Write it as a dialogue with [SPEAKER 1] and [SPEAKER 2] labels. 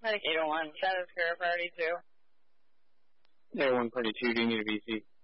[SPEAKER 1] I think 801. That is fair priority 2.
[SPEAKER 2] 801 party 2, do you need a VC?